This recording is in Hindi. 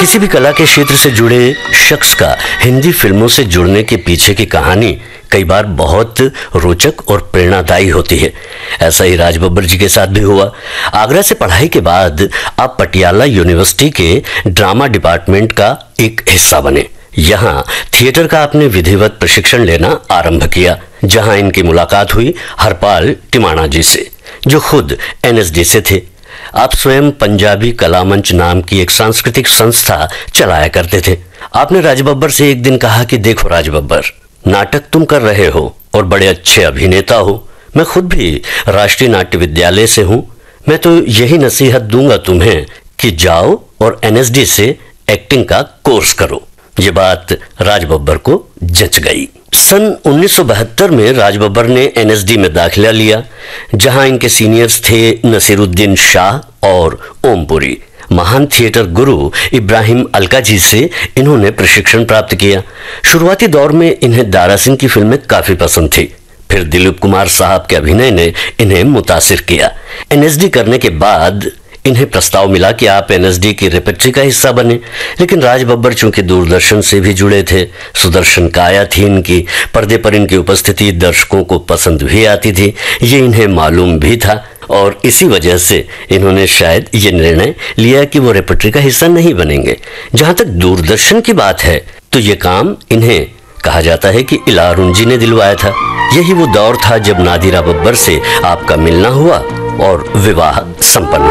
किसी भी कला के क्षेत्र से जुड़े शख्स का हिंदी फिल्मों से जुड़ने के पीछे की कहानी कई बार बहुत रोचक और प्रेरणादायी होती है। ऐसा ही राज बब्बर जी के साथ भी हुआ। आगरा से पढ़ाई के बाद आप पटियाला यूनिवर्सिटी के ड्रामा डिपार्टमेंट का एक हिस्सा बने। यहाँ थिएटर का आपने विधिवत प्रशिक्षण लेना आरंभ किया, जहाँ इनकी मुलाकात हुई हरपाल टिमाणा जी से, जो खुद एनएसडी से थे। आप स्वयं पंजाबी कला मंच नाम की एक सांस्कृतिक संस्था चलाया करते थे। आपने राज बब्बर से एक दिन कहा कि देखो राज बब्बर, नाटक तुम कर रहे हो और बड़े अच्छे अभिनेता हो। मैं खुद भी राष्ट्रीय नाट्य विद्यालय से हूँ। मैं तो यही नसीहत दूंगा तुम्हें कि जाओ और एनएसडी से एक्टिंग का कोर्स करो। ये बात राज बब्बर को जच गई। सन 1972 में राज बब्बर ने एनएसडी में दाखिला लिया, जहां इनके सीनियर्स थे नसीरुद्दीन शाह और ओमपुरी। महान थिएटर गुरु इब्राहिम अलका जी से इन्होंने प्रशिक्षण प्राप्त किया। शुरुआती दौर में इन्हें दारा सिंह की फिल्में काफी पसंद थी। फिर दिलीप कुमार साहब के अभिनय ने इन्हें मुतासिर किया। एनएसडी करने के बाद इन्हें प्रस्ताव मिला कि आप एनएसडी की रेपेट्री का हिस्सा बने, लेकिन राज बब्बर चूंकि दूरदर्शन से भी जुड़े थे, सुदर्शन काया थी इनकी, पर्दे पर इनकी उपस्थिति दर्शकों को पसंद भी आती थी, ये इन्हें मालूम भी था और इसी वजह से इन्होंने शायद ये निर्णय लिया कि वो रेपेट्री का हिस्सा नहीं बनेंगे। जहां तक दूरदर्शन की बात है तो ये काम इन्हें कहा जाता है कि इला अरुण जी ने दिलवाया था। यही वो दौर था जब नादिरा बब्बर से आपका मिलना हुआ और विवाह संपन्न।